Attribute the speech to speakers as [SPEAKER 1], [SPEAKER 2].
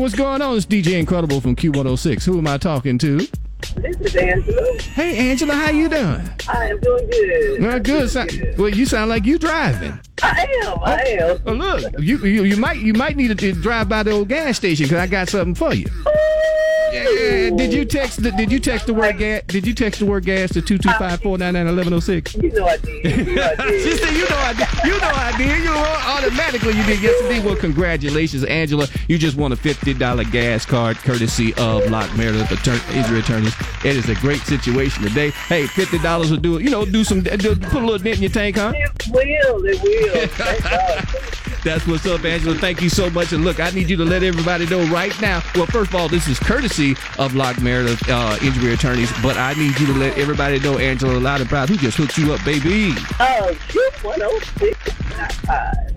[SPEAKER 1] what's going on? It's DJ Incredible from Q106. Who am I talking to?
[SPEAKER 2] This is Angela.
[SPEAKER 1] Hey, Angela, how you doing?
[SPEAKER 2] I am doing good.
[SPEAKER 1] Well, good. Well, you sound like you driving.
[SPEAKER 2] I am.
[SPEAKER 1] Oh, look, you might need to drive by the old gas station because I got something for you. Yeah. Did you text the word gas? Did you text the word gas to 225-499-1106?
[SPEAKER 2] You know I did.
[SPEAKER 1] She said, you know I did. You know, automatically you did yesterday. Well, congratulations, Angela. You just won a $50 gas card courtesy of Lock Meredith Injury Attorneys. It is a great situation today. Hey, $50 will do it. Put a little dent in your tank, huh?
[SPEAKER 2] It will. Thank God.
[SPEAKER 1] That's what's up, Angela. Thank you so much. And look, I need you to let everybody know right now. Well, first of all, this is courtesy of Lock Meredith Injury Attorneys, but I need you to let everybody know, Angela, loud and proud, who just hooked you up, baby.
[SPEAKER 2] Oh, Q106.